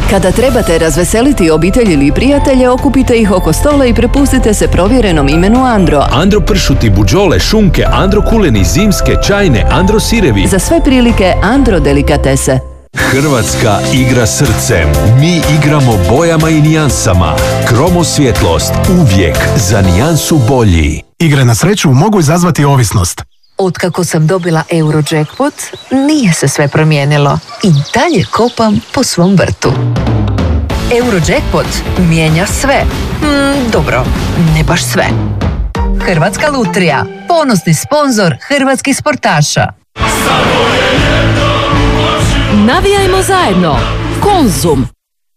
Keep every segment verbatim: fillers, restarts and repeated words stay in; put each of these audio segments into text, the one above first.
Kada trebate razveseliti obitelj ili prijatelje, okupite ih oko stola i prepustite se provjerenom imenu Andro. Andro pršuti, buđole, šunke, Andro kuleni, zimske, čajne, Andro sirevi. Za sve prilike Andro delikatese. Hrvatska igra srcem. Mi igramo bojama i nijansama. Kromo svjetlost, uvijek za nijansu bolji. Igre na sreću mogu izazvati ovisnost. Otkako sam dobila Eurojackpot, nije se sve promijenilo. I dalje kopam po svom vrtu. Eurojackpot mijenja sve. Mm, dobro, ne baš sve. Hrvatska lutrija, ponosni sponzor hrvatskih sportaša. Navijajmo zajedno. Konzum.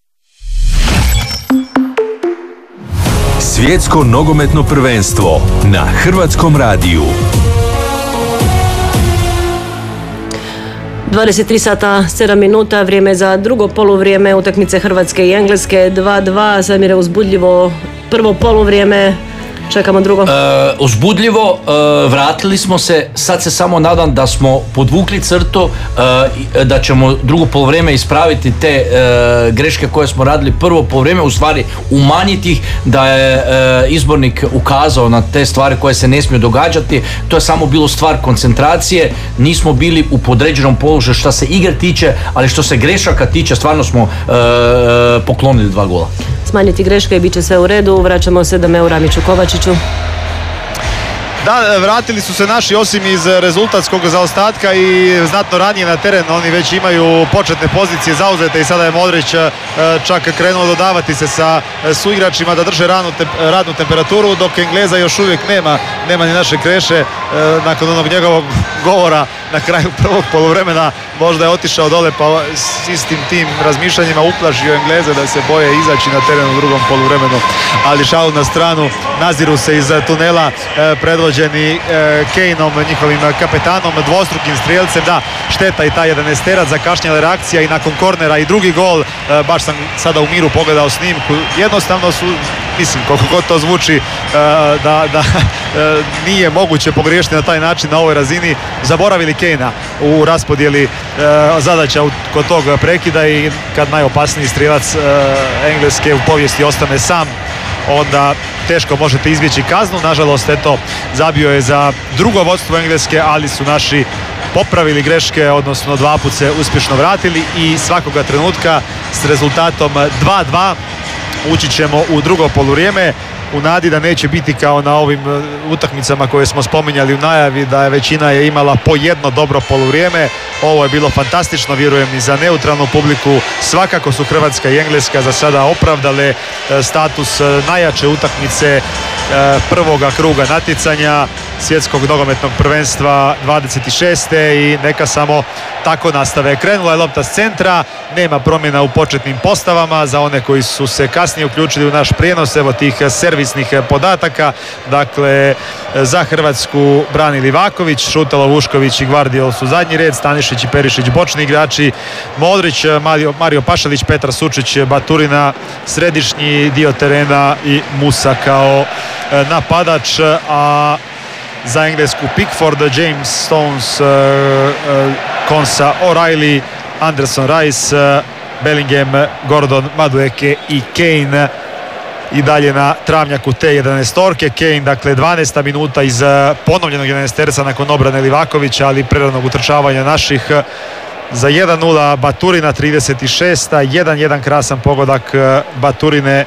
Svjetsko nogometno prvenstvo na Hrvatskom radiju. dvadeset tri sata sedam minuta, vrijeme za drugo poluvrijeme utakmice Hrvatske i Engleske. Dva dva, Samire, uzbudljivo prvo poluvrijeme. Čekamo drugo. E, uzbudljivo, e, vratili smo se, sad se samo nadam da smo podvukli crtu, e, da ćemo drugo poluvreme ispraviti te e, greške koje smo radili prvo poluvreme, u stvari umanjiti ih, da je e, izbornik ukazao na te stvari koje se ne smiju događati. To je samo bilo stvar koncentracije, nismo bili u podređenom položaju što se igre tiče, ali što se grešaka tiče, stvarno smo e, poklonili dva gola. Smanjiti greške i bit će sve u redu. Vraćamo se Dameu Ramiću Kovačiću. Da, vratili su se naši osim iz rezultatskog zaostatka i znatno ranije na teren. Oni već imaju početne pozicije zauzete i sada je Modrić čak krenuo dodavati se sa suigračima da drže radnu, radnu temperaturu, dok Engleza još uvijek nema, nema ni naše Kreše. Nakon onog njegovog govora na kraju prvog poluvremena možda je otišao dole pa s istim tim razmišljanjima uplašio Engleze da se boje izaći na teren u drugom poluvremenu. Ali šalu na stranu, naziru se iz tunela predvođeni Kaneom, njihovim kapetanom, dvostrukim strijelcem. Da, šteta i taj jedanaesterac, zakašnjela reakcija i nakon kornera i drugi gol. Baš sam sada u miru pogledao snimku. Jednostavno su, mislim, koliko god to zvuči, da, da nije moguće pogriješiti na taj način na ovoj razini, zaboravili Kanea u raspodjeli zadaća kod tog prekida i kad najopasniji strijelac Engleske u povijesti ostane sam, onda teško možete izbjeći kaznu. Nažalost, eto, zabio je za drugo vodstvo Engleske, ali su naši popravili greške, odnosno dva put se uspješno vratili i svakoga trenutka s rezultatom dva dva ući ćemo u drugo poluvrijeme, u nadi da neće biti kao na ovim utakmicama koje smo spominjali u najavi, da je većina je imala po jedno dobro poluvrijeme. Ovo je bilo fantastično, vjerujem i za neutralnu publiku. Svakako su Hrvatska i Engleska za sada opravdale status najjače utakmice prvoga kruga natjecanja svjetskog nogometnog prvenstva dvadeset šeste i neka samo tako nastave. Krenula je lopta s centra, nema promjena u početnim postavama za one koji su se kasnije uključili u naš prijenos, evo tih servisnih podataka. Dakle, za Hrvatsku brani Livaković, Šutalo, Vušković i Gvardiol su zadnji red, Stanišić i Perišić bočni igrači, Modrić, Mario, Mario Pašalić, Petar Sučić, Baturina središnji dio terena i Musa kao napadač, a za Englesku Pickford, James Stones, uh, uh, Konsa, O'Reilly, Anderson Rice, uh, Bellingham, Gordon, Madueke i Kane. I dalje na travnjaku te jedanaestorke. Kane, dakle, dvanaesta minuta iz ponovljenog jedanaesterca nakon obrane Livakovića, ali preranog utrčavanja naših. Za jedan nula Baturina, trideset šesta, jedan jedan krasan pogodak Baturine.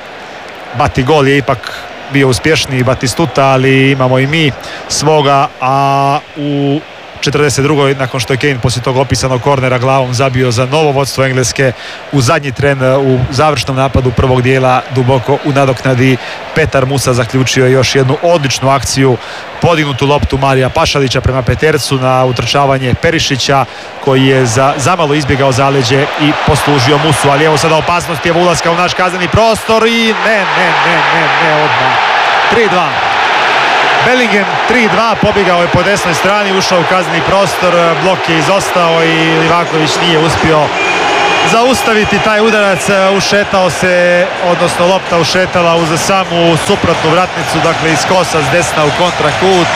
Batigol je ipak bio uspješniji Batistuta, ali imamo i mi svoga, a u četrdeset drugoj nakon što je Kane poslije tog opisanog kornera glavom zabio za novo vodstvo Engleske u zadnji tren u završnom napadu prvog dijela, duboko u nadoknadi Petar Musa zaključio još jednu odličnu akciju, podignutu loptu Marija Pašalića prema petercu na utrčavanje Perišića koji je za, zamalo izbjegao zaleđe i poslužio Musu, ali evo sada opasnost je ulaska u naš kazneni prostor i ne, ne, ne, ne, ne, odmah tri dva. Bellingham tri dva, pobjegao je po desnoj strani, ušao u kazneni prostor, blok je izostao i Livaković nije uspio zaustaviti taj udarac. Ušetao se, odnosno lopta ušetala uz samu suprotnu vratnicu, dakle iz kosa s desna u kontrakut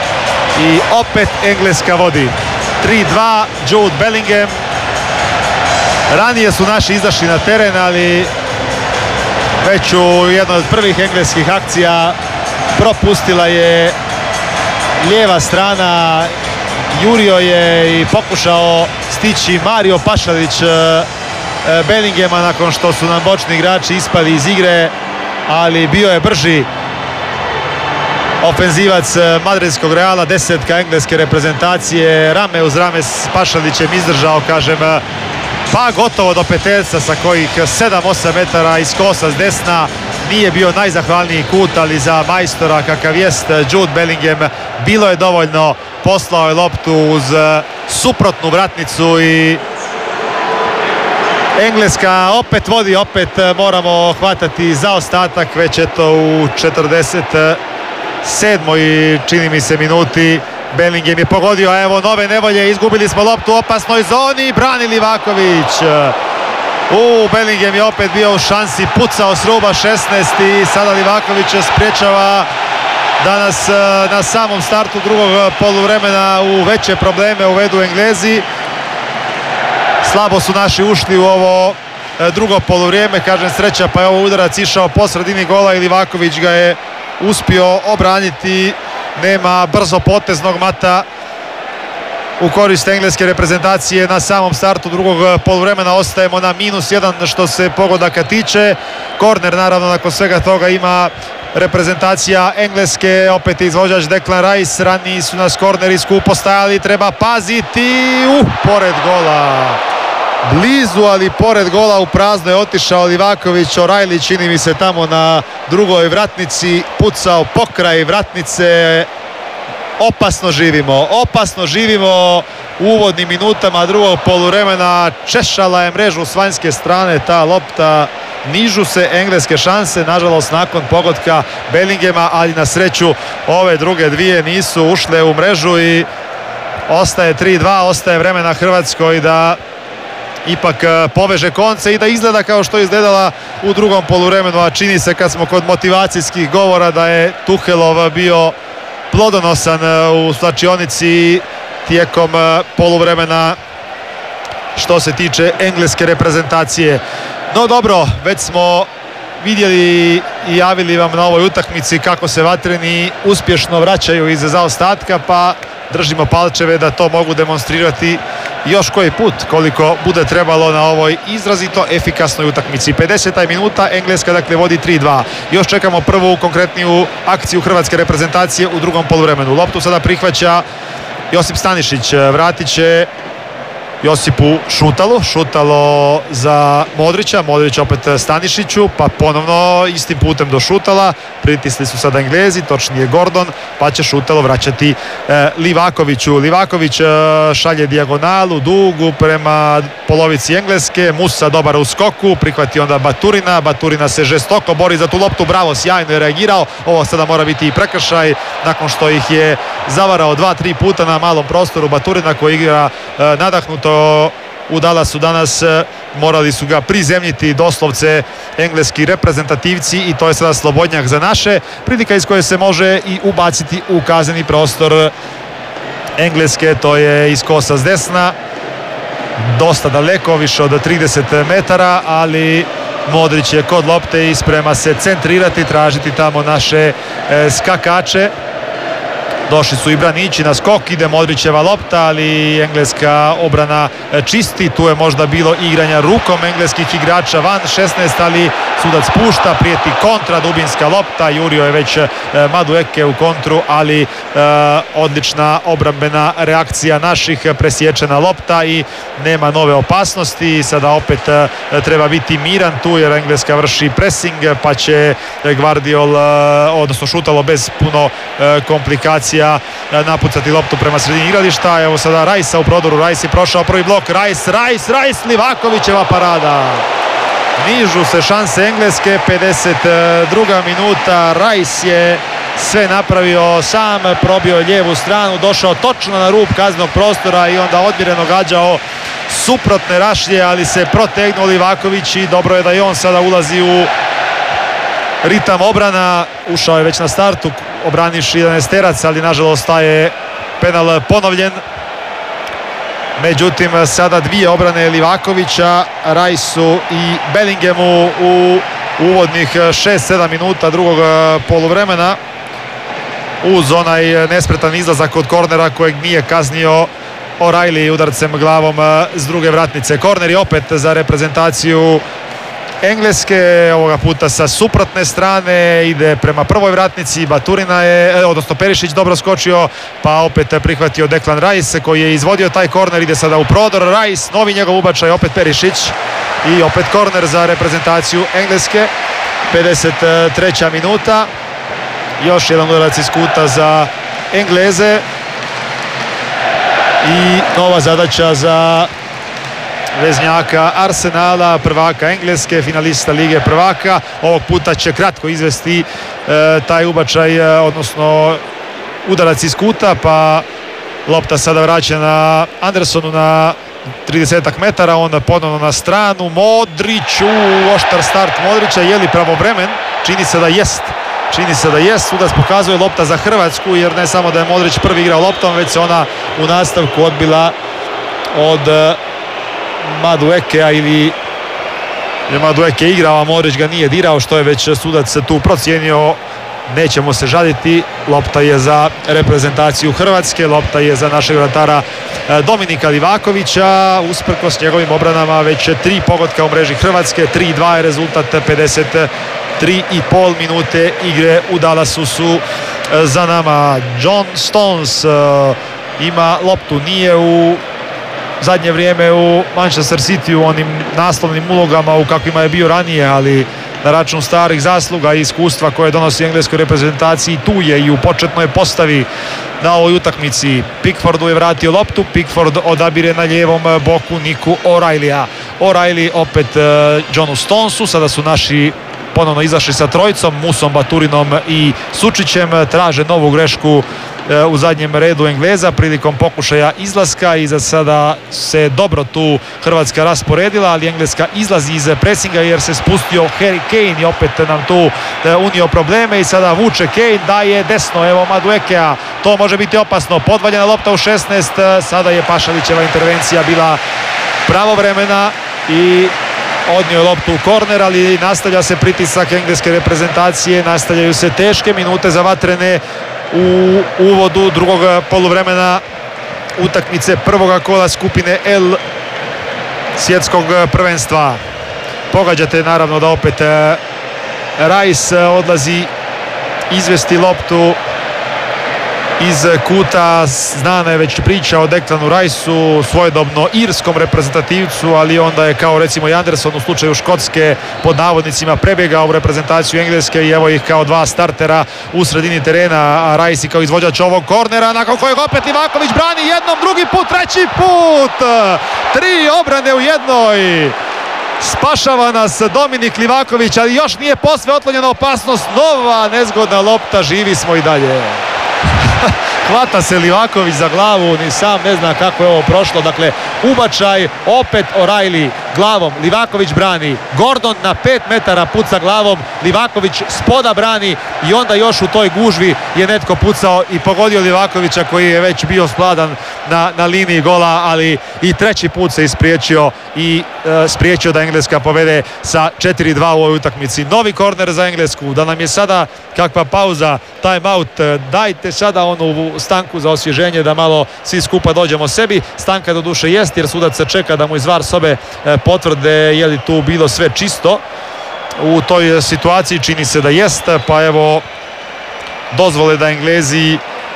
i opet Engleska vodi tri dva. Jude Bellingham Ranije su naši izašli na teren, ali već u jednoj od prvih engleskih akcija propustila je lijeva strana. Jurio je i pokušao stići Mario Pašalić Bellingema nakon što su nam bočni igrači ispali iz igre, ali bio je brži ofenzivac madridskog Reala, desetka engleske reprezentacije, rame uz rame s Pašalićem izdržao, kažem, pa gotovo do peterca sa kojih sedam osam metara iz kosa s desna. Nije bio najzahvalniji kut, ali za majstora kakav jest Jude Bellingham bilo je dovoljno. Poslao je loptu uz suprotnu vratnicu i Engleska opet vodi, opet moramo hvatati zaostatak, već eto u četrdeset sedmoj čini mi se minuti. Bellingham je pogodio, a evo nove nevolje, izgubili smo loptu u opasnoj zoni, brani Livaković. U Bellingham je opet bio u šansi, pucao s ruba šesnaest i sada Livaković spriječava da nas na samom startu drugog poluvremena u veće probleme uvedu Englezi. Slabo su naši ušli u ovo drugo poluvrijeme, kažem sreća, pa je ovo udarac išao po sredini gola i Livaković ga je uspio obraniti. Nema brzo poteznog mata u korist engleske reprezentacije na samom startu drugog poluvremena. Ostajemo na minus jedan što se pogodaka tiče. Korner naravno nakon svega toga ima reprezentacija Engleske, opet izvođač Declan Rice. Raniji su nas korneri skupo stajali, treba paziti. Uh, pored gola. Blizu, ali pored gola u prazno je otišao Livaković. O'Reilly čini mi se tamo na drugoj vratnici pucao pokraj vratnice. Opasno živimo, opasno živimo u uvodnim minutama drugog poluvremena. Češala je mrežu s vanjske strane ta lopta. Nižu se engleske šanse, nažalost nakon pogotka Bellinghama, ali na sreću ove druge dvije nisu ušle u mrežu i ostaje tri dva, ostaje vremena Hrvatskoj da ipak poveže konce i da izgleda kao što je izgledala u drugom poluvremenu, a čini se kad smo kod motivacijskih govora da je Tuhelov bio plodonosan u slačionici tijekom poluvremena što se tiče engleske reprezentacije. No dobro, već smo vidjeli i javili vam na ovoj utakmici kako se vatreni uspješno vraćaju iz zaostatka, pa držimo palčeve da to mogu demonstrirati još koji put koliko bude trebalo na ovoj izrazito efikasnoj utakmici. pedeseta minuta, Engleska dakle vodi tri dva. Još čekamo prvu konkretniju akciju hrvatske reprezentacije u drugom poluvremenu. Loptu sada prihvaća Josip Stanišić, vratit će Josipu Šutalu, Šutalo za Modrića, Modrić opet Stanišiću, pa ponovno istim putem do Šutala. Pritisli su sada Englezi, točnije Gordon, pa će Šutalo vraćati e, Livakoviću. Livaković e, šalje dijagonalu dugu prema polovici Engleske. Musa dobar u skoku, prihvati onda Baturina. Baturina se žestoko bori za tu loptu, bravo, sjajno je reagirao. Ovo sada mora biti i prekršaj nakon što ih je zavarao dva, tri puta na malom prostoru. Baturina koji igra e, nadahnuto u Dallasu danas, morali su ga prizemljiti doslovce engleski reprezentativci i to je sada slobodnjak za naše. Prilika iz koje se može i ubaciti u kazneni prostor Engleske, to je iz kosa s desna, dosta daleko, više od trideset metara, ali Modrić je kod lopte i sprema se centrirati, tražiti tamo naše e, skakače. Došli su i branići na skok, ide Modrićeva lopta, ali engleska obrana čisti. Tu je možda bilo igranja rukom engleskih igrača van šesnaest, ali sudac pušta, prijeti kontra, dubinska lopta. Jurio je već Madueke u kontru, ali e, odlična obrambena reakcija naših, presječena lopta i nema nove opasnosti. Sada opet e, treba biti miran tu jer Engleska vrši pressing, pa će Gvardiol, e, odnosno Šutalo bez puno e, komplikacija napucati loptu prema sredini igrališta. Evo sada Rajsa u prodoru, Rajs je prošao prvi blok, Rajs, Rajs, Rajs, Livakovićeva parada. Nižu se šanse Engleske, pedeset druga minuta, Rajs je sve napravio sam, probio lijevu stranu, došao točno na rub kaznenog prostora i onda odmjereno gađao suprotne rašlje, ali se protegnuo Livaković i dobro je da i on sada ulazi u ritam obrana. Ušao je već na startu obranivši jedanaesterac, ali nažalost taj je penal ponovljen. Međutim, sada dvije obrane Livakovića, Rajsu i Bellinghamu u uvodnih šest sedam minuta drugog poluvremena, uz onaj nespretan izlazak od kornera kojeg nije kaznio O'Reilly udarcem glavom s druge vratnice. Korner je opet za reprezentaciju Engleske, ovoga puta sa suprotne strane, ide prema prvoj vratnici. Baturina je, odnosno Perišić dobro skočio, pa opet prihvatio Declan Rice koji je izvodio taj korner, ide sada u prodor. Rice, novi njegov ubačaj, opet Perišić i opet korner za reprezentaciju Engleske. pedeset treća minuta, još jedan udarac iz kuta za Engleze i nova zadaća za veznjaka Arsenala, prvaka Engleske, finalista Lige prvaka. Ovog puta će kratko izvesti e, taj ubačaj, e, odnosno udarac iz kuta, pa lopta sada vraćena Andersonu na tridesetak metara, onda ponovno na stranu Modriću, oštar start Modrića. Je li pravovremen? Čini se da jest. Čini se da jest. Sudac pokazuje lopta za Hrvatsku, jer ne samo da je Modrić prvi igrao loptom, već se ona u nastavku odbila od Maduekea, ili je Madueke igrao, a Modrić ga nije dirao, što je već sudac tu procijenio. Nećemo se žaliti, lopta je za reprezentaciju Hrvatske, lopta je za našeg vratara Dominika Livakovića. Usprkos njegovim obranama već tri pogotka u mreži Hrvatske, tri dva je rezultat, pedeset tri i pol minute igre u Dallasu su za nama. John Stones ima loptu, nije u zadnje vrijeme u Manchester City u onim naslovnim ulogama u kakvima je bio ranije, ali na račun starih zasluga i iskustva koje donosi engleskoj reprezentaciji tu je i u početnoj postavi na ovoj utakmici. Pickfordu je vratio loptu, Pickford odabire na lijevom boku Niku O'Reillya. O'Reilly opet Johnu Stonesu, sada su naši ponovno izašli sa trojicom, Musom, Baturinom i Sučićem, traže novu grešku u zadnjem redu Engleza prilikom pokušaja izlaska i za sada se dobro tu Hrvatska rasporedila, ali Engleska izlazi iz presinga jer se spustio Harry Kane i opet nam tu unio probleme i sada vuče Kane, daje desno, evo Maduekea, to može biti opasno, podvaljena lopta u šesnaest, sada je Pašalićeva intervencija bila pravovremena i odnio je loptu u korner, ali nastavlja se pritisak engleske reprezentacije, nastavljaju se teške minute za vatrene u uvodu drugog poluvremena utakmice prvoga kola skupine L svjetskog prvenstva. Pogađate naravno da opet Rice odlazi izvesti loptu iz kuta. Znana je već priča o Declanu Riceu, svojedobno irskom reprezentativcu, ali onda je kao recimo i Anderson u slučaju Škotske pod navodnicima prebjegao u reprezentaciju Engleske i evo ih kao dva startera u sredini terena, a Rice kao izvođač ovog kornera nakon kojeg opet Livaković brani jednom, drugi put, treći put, tri obrane u jednoj. Spašava nas Dominik Livaković, ali još nije posve otklonjena opasnost, nova nezgodna lopta, živi smo i dalje. Hvata se Livaković za glavu, ni sam ne zna kako je ovo prošlo. Dakle, ubačaj, opet O'Reilly glavom, Livaković brani, Gordon na pet metara puca glavom, Livaković spoda brani i onda još u toj gužvi je netko pucao i pogodio Livakovića koji je već bio skladan na, na liniji gola, ali i treći put se ispriječio i e, spriječio da Engleska povede sa četiri dva u ovoj utakmici. Novi korner za Englesku, da nam je sada kakva pauza, time out, dajte sada onu stanku za osvježenje da malo svi skupa dođemo sebi. Stanka do duše jest jer sudac se čeka da mu iz VAR sobe potvrde je li tu bilo sve čisto u toj situaciji, čini se da jest, pa evo dozvole da Englezi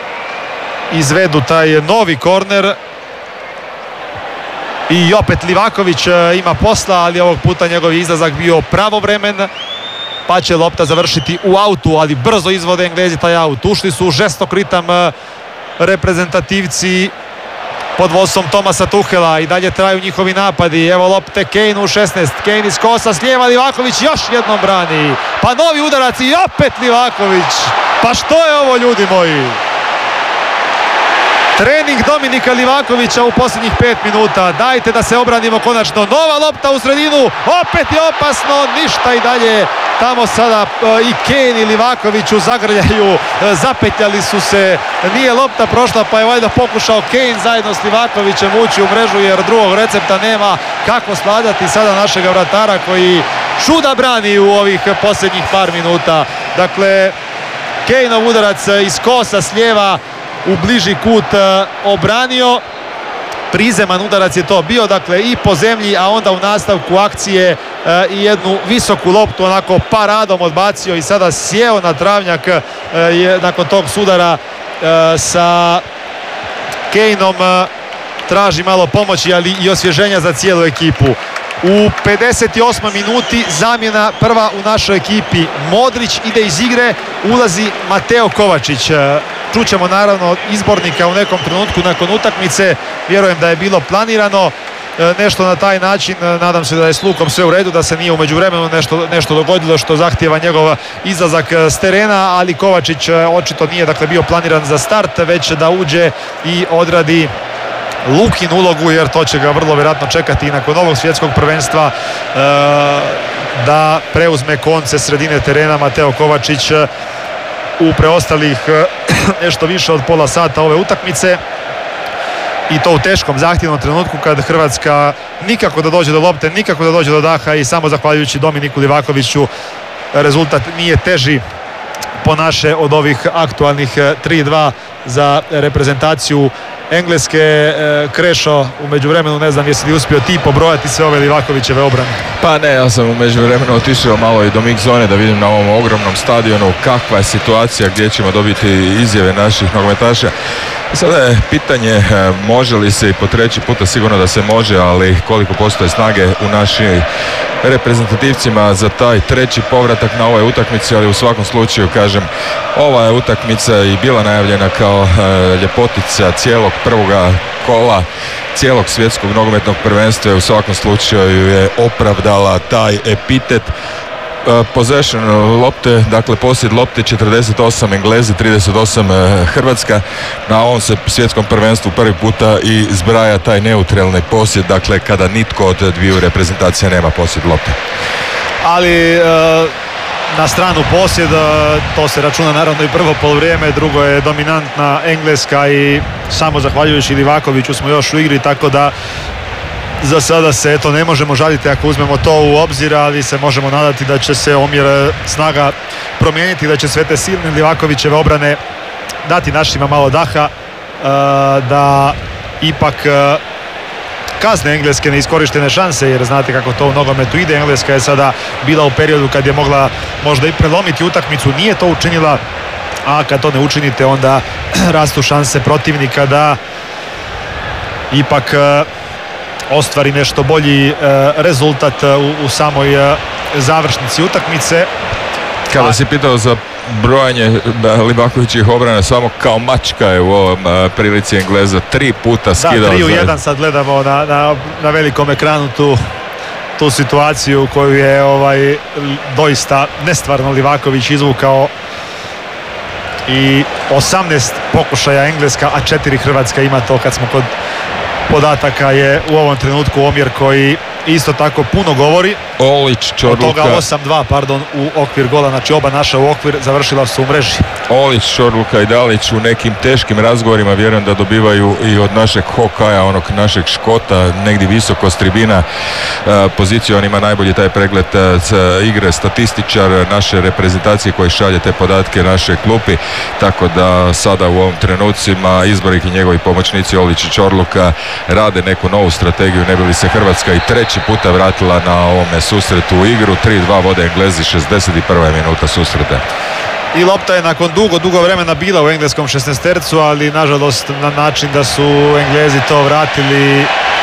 izvedu taj novi korner i opet Livaković ima posla, ali ovog puta njegov izlazak bio pravovremen, pa će lopta završiti u autu, ali brzo izvode Englezi taj aut. Ušli su u žestok ritam reprezentativci pod vodstvom Tomasa Tuhela i dalje traju njihovi napadi. Evo lopte Kane u šesnaest, Kane iz kosa, slijeva Livaković, još jednom brani, pa novi udarac i opet Livaković. Pa što je ovo, ljudi moji? Trening Dominika Livakovića u posljednjih pet minuta. Dajte da se obranimo konačno. Nova lopta u sredinu. Opet je opasno. Ništa i dalje tamo sada i Kane i Livaković zagrljaju, zapetljali su se, nije lopta prošla pa je valjda pokušao Kane zajedno s Livakovićem ući u mrežu jer drugog recepta nema kako svladati sada našega vratara koji čuda brani u ovih posljednjih par minuta. Dakle, Kaneov udarac iz kosa s lijeva u bliži kut obranio. Prizeman udarac je to bio, dakle i po zemlji, a onda u nastavku akcije e, i jednu visoku loptu onako paradom odbacio i sada sjeo na travnjak e, je, nakon tog sudara e, sa Kaneom. E, traži malo pomoći, ali i osvježenja za cijelu ekipu. U pedeset osmoj minuti zamjena prva u našoj ekipi. Modrić ide iz igre, ulazi Mateo Kovačić. Čućemo naravno izbornika u nekom trenutku nakon utakmice. Vjerujem da je bilo planirano nešto na taj način. Nadam se da je s Lukom sve u redu, da se nije u međuvremenu nešto, nešto dogodilo što zahtijeva njegov izlazak s terena, ali Kovačić očito nije dakle bio planiran za start, već da uđe i odradi Lukin ulogu, jer to će ga vrlo vjerojatno čekati i nakon ovog svjetskog prvenstva, e, da preuzme konce sredine terena Mateo Kovačić u preostalih nešto više od pola sata ove utakmice, i to u teškom zahtjevnom trenutku kad Hrvatska nikako da dođe do lopte, nikako da dođe do daha i samo zahvaljujući Dominiku Livakoviću rezultat nije teži po naše od ovih aktualnih tri dva za reprezentaciju Engleske. Krešo, u međuvremenu ne znam jesi li uspio ti pobrojati sve ove Livakovićeve obrane? Pa ne, ja sam u međuvremenu otišao malo i do mix zone da vidim na ovom ogromnom stadionu kakva je situacija, gdje ćemo dobiti izjave naših nogometaša. Sada je pitanje može li se, i po treći puta sigurno da se može, ali koliko postoje snage u našim reprezentativcima za taj treći povratak na ovoj utakmici, ali u svakom slučaju kažem, ova je utakmica i bila najavljena kao e, ljepotica cijelog prvoga kola cijelog svjetskog nogometnog prvenstva, u svakom slučaju je opravdala taj epitet. Possession lopte, dakle posjed lopte četrdeset osam Englezi, trideset osam Hrvatska. Na ovom se svjetskom prvenstvu prvi puta i zbraja taj neutralni posjed, dakle kada nitko od dviju reprezentacija nema posjed lopte. Ali na stranu posjeda, to se računa naravno i prvo poluvrijeme, drugo je dominantna Engleska i samo zahvaljujući Livakoviću smo još u igri, tako da za sada se eto ne možemo žaliti ako uzmemo to u obzir, ali se možemo nadati da će se omjer snaga promijeniti, da će sve te silne Livakovićeve obrane dati našima malo daha, da ipak kazne Engleske neiskorištene šanse, jer znate kako to u nogometu ide. Engleska je sada bila u periodu kad je mogla možda i prelomiti utakmicu, nije to učinila, a kad to ne učinite onda rastu šanse protivnika da ipak ostvari nešto bolji rezultat u, u samoj završnici utakmice. Kada si pitao za brojanje Livakovićih obrana, samo kao mačka je u ovom prilici Engleza tri puta skidao. Da, tri u jedan sad gledamo na, na, na velikom ekranu tu, tu situaciju koju je ovaj doista nestvarno Livaković izvukao, i osamnaest pokušaja Engleska, a četiri Hrvatska ima. To kad smo kod podataka je u ovom trenutku omjer koji isto tako puno govori. Olić, Čorluka. Od toga osam dva, pardon, u okvir gola, znači oba naša u okvir, završila su u mreži. Olić, Čorluka i Dalić u nekim teškim razgovorima, vjerujem da dobivaju i od našeg Hokaja, onog našeg Škota, negdje visoko s tribina poziciju. On ima najbolji taj pregled igre, statističar naše reprezentacije koji šalje te podatke naše klupi, tako da sada u ovom trenucima izbornik i njegovi pomoćnici Olić i Čorluka rade neku novu strategiju, ne bi li se Hrvatska i treći puta vratila na ovome susretu u igru. tri dva vode Englezi, šezdeset prva minuta susreta. I lopta je nakon dugo, dugo vremena bila u engleskom šesnaestercu, ali nažalost na način da su Englezi to vratili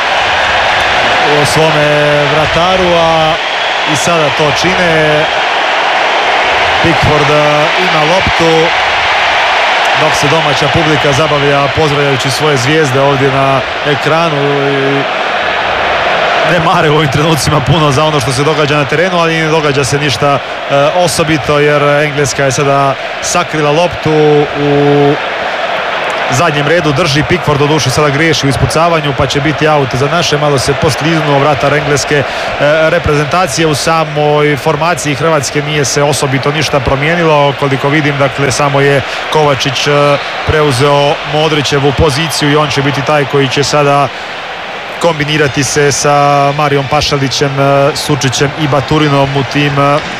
o svome vrataru, a i sada to čine. Pickford ima loptu, dok se domaća publika zabavlja pozdravljajući svoje zvijezde ovdje na ekranu i ne mare u ovim trenucima puno za ono što se događa na terenu, ali ne događa se ništa e, osobito, jer Engleska je sada sakrila loptu u zadnjem redu drži. Pickford doduše sada griješi u ispucavanju pa će biti aut za naše. Malo se poskliznuo vratar engleske e, reprezentacije. U samoj formaciji Hrvatske nije se osobito ništa promijenilo. Koliko vidim, dakle, samo je Kovačić e, preuzeo Modrićevu poziciju i on će biti taj koji će sada kombinirati se sa Marijom Pašalićem, Sučićem i Baturinom u tim